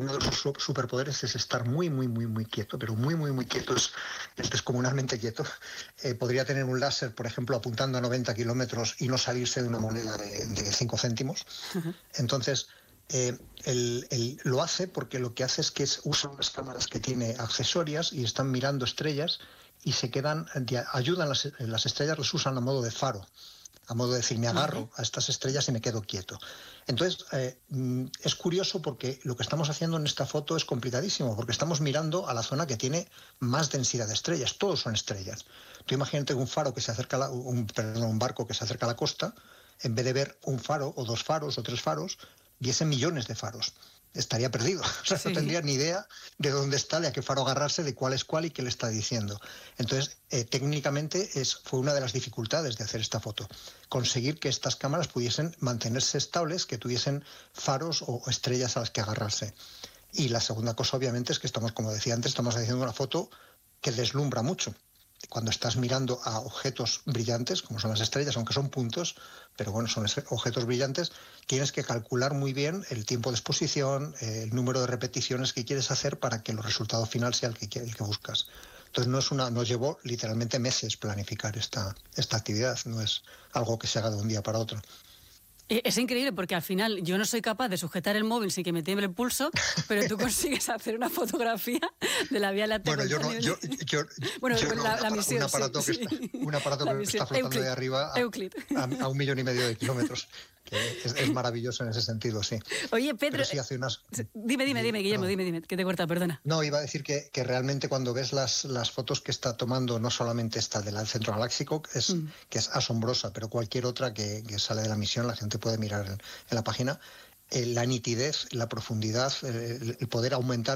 uno de sus superpoderes es estar muy, muy, muy, muy quieto, pero muy, muy, muy quieto, es descomunalmente quieto. Podría tener un láser, por ejemplo, apuntando a 90 kilómetros y no salirse de una moneda de 5 céntimos. Entonces, él lo hace porque lo que hace es que usa unas cámaras que tiene accesorias y están mirando estrellas y se quedan, ayudan las estrellas, las usan a modo de faro, a modo de decir, me agarro a estas estrellas y me quedo quieto. Entonces, es curioso porque lo que estamos haciendo en esta foto es complicadísimo, porque estamos mirando a la zona que tiene más densidad de estrellas, todos son estrellas. Tú imagínate un faro que se acerca un barco que se acerca a la costa, en vez de ver un faro o 2 faros o 3 faros, viesen millones de faros. Estaría perdido, o sea, no tendría ni idea de dónde está, de a qué faro agarrarse, de cuál es cuál y qué le está diciendo. Entonces, técnicamente fue una de las dificultades de hacer esta foto, conseguir que estas cámaras pudiesen mantenerse estables, que tuviesen faros o estrellas a las que agarrarse. Y la segunda cosa, obviamente, es que estamos, como decía antes, estamos haciendo una foto que deslumbra mucho. Cuando estás mirando a objetos brillantes, como son las estrellas, aunque son puntos, pero bueno, son objetos brillantes, tienes que calcular muy bien el tiempo de exposición, el número de repeticiones que quieres hacer para que el resultado final sea el que buscas. Entonces nos llevó literalmente meses planificar esta actividad, no es algo que se haga de un día para otro. Es increíble porque al final yo no soy capaz de sujetar el móvil sin que me tiemble el pulso, pero tú consigues hacer una fotografía de la Vía Láctea. Bueno, la misión, un aparato que está flotando Euclid, de arriba a 1,5 millones de kilómetros, que es maravilloso en ese sentido, sí. Oye, Pedro, sí hace unas... Dime, Guillermo, dime, que te corta, perdona. No, iba a decir que realmente cuando ves las fotos que está tomando, no solamente esta del centro galáctico, que es asombrosa, pero cualquier otra que sale de la misión, la gente puede mirar en la página, la nitidez, la profundidad, el poder aumentar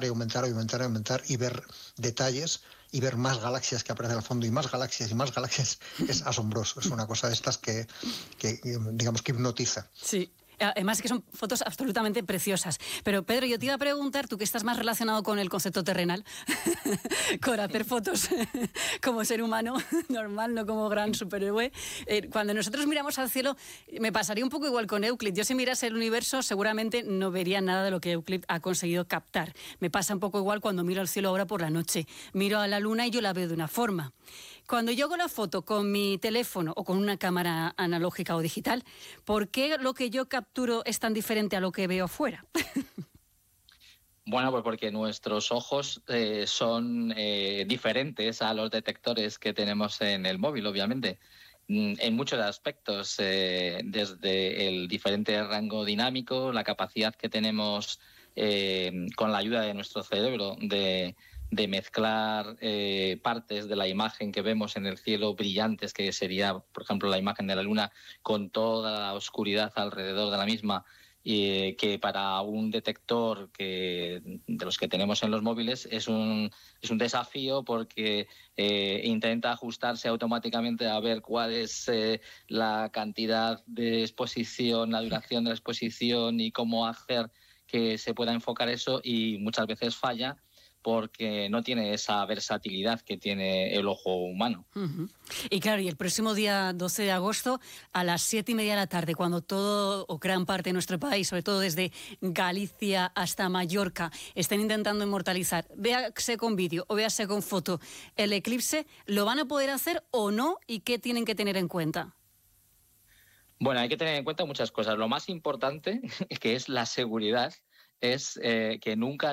y ver detalles y ver más galaxias que aparecen al fondo y más galaxias, es asombroso. Es una cosa de estas que digamos que hipnotiza. Sí. Además que son fotos absolutamente preciosas. Pero Pedro, yo te iba a preguntar, tú que estás más relacionado con el concepto terrenal, con hacer fotos como ser humano normal, no como gran superhéroe, cuando nosotros miramos al cielo, me pasaría un poco igual con Euclid. Yo si mirase el universo seguramente no vería nada de lo que Euclid ha conseguido captar. Me pasa un poco igual cuando miro al cielo ahora por la noche. Miro a la luna y yo la veo de una forma. Cuando yo hago la foto con mi teléfono o con una cámara analógica o digital, ¿por qué lo que yo capturo es tan diferente a lo que veo fuera? Bueno, pues porque nuestros ojos son diferentes a los detectores que tenemos en el móvil, obviamente, en muchos aspectos, desde el diferente rango dinámico, la capacidad que tenemos con la ayuda de nuestro cerebro de mezclar partes de la imagen que vemos en el cielo brillantes, que sería, por ejemplo, la imagen de la luna, con toda la oscuridad alrededor de la misma, que para un detector de los que tenemos en los móviles es un desafío, porque intenta ajustarse automáticamente a ver cuál es la cantidad de exposición, la duración de la exposición y cómo hacer que se pueda enfocar eso, y muchas veces falla porque no tiene esa versatilidad que tiene el ojo humano. Uh-huh. Y claro, y el próximo día 12 de agosto, a las 7:30 de la tarde, cuando todo o gran parte de nuestro país, sobre todo desde Galicia hasta Mallorca, estén intentando inmortalizar, véase con vídeo o véase con foto, el eclipse, ¿lo van a poder hacer o no? ¿Y qué tienen que tener en cuenta? Bueno, hay que tener en cuenta muchas cosas. Lo más importante, que es la seguridad, es que nunca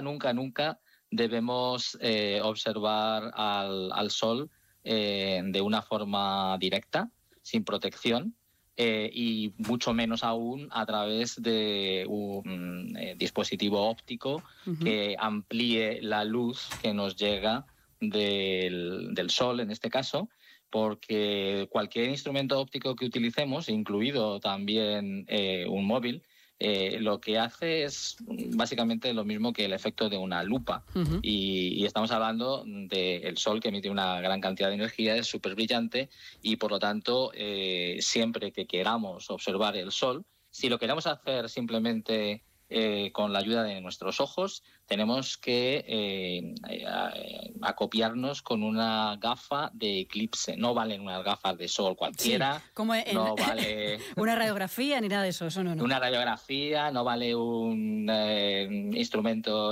debemos observar al Sol de una forma directa, sin protección, y mucho menos aún a través de un dispositivo óptico que amplíe la luz que nos llega del Sol, en este caso, porque cualquier instrumento óptico que utilicemos, incluido también un móvil, lo que hace es básicamente lo mismo que el efecto de una lupa. Uh-huh. Y estamos hablando del Sol, que emite una gran cantidad de energía, es súper brillante, y por lo tanto siempre que queramos observar el Sol, si lo queremos hacer simplemente con la ayuda de nuestros ojos, tenemos que acopiarnos con una gafa de eclipse. No valen unas gafas de sol cualquiera. Sí, como no vale una radiografía ni nada de eso no. Una radiografía, no vale un instrumento